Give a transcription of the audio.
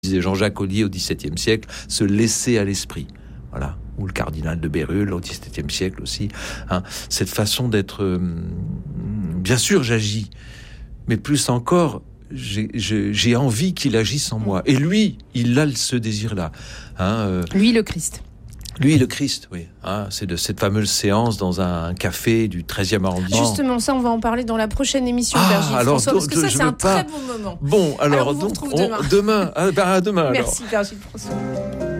disait Jean-Jacques Ollier au XVIIe siècle, se laisser à l'esprit. Voilà. Ou le cardinal de Bérulle au XVIIe siècle aussi. Cette façon d'être... bien sûr, j'agis. Mais plus encore, j'ai envie qu'il agisse en moi. Et lui, il a ce désir-là. Lui, le Christ. Lui, le Christ, oui. C'est de cette fameuse séance dans un café du 13e arrondissement. Justement, ça, on va en parler dans la prochaine émission, Père Gilles François, parce que ça, c'est un très bon moment. Bon, alors on vous retrouve demain. Demain. Demain, Merci, Père Gilles François.